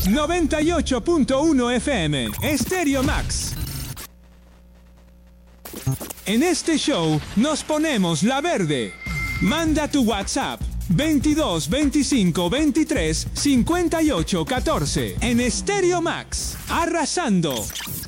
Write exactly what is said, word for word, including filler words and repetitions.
noventa y ocho punto uno F M, Stereo Max. En este show nos ponemos la verde. Manda tu WhatsApp veintidós veinticinco veintitrés cincuenta y ocho catorce en Stereo Max, arrasando.